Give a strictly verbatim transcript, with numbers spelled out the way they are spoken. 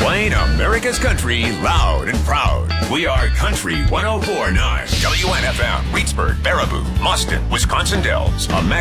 Playing America's country loud and proud. We are Country one oh four point nine. W N F M, Reedsburg, Baraboo, Mustin, Wisconsin Dells. A